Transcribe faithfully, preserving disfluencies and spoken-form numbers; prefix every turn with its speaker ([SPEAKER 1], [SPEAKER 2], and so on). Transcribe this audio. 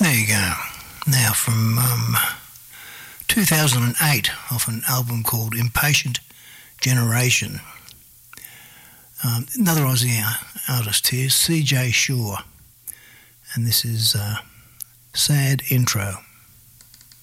[SPEAKER 1] There you go. Now from um, two thousand eight, off an album called Impatient Generation. Um, another Aussie artist here, C J Shaw. And this is uh, Sad Intro.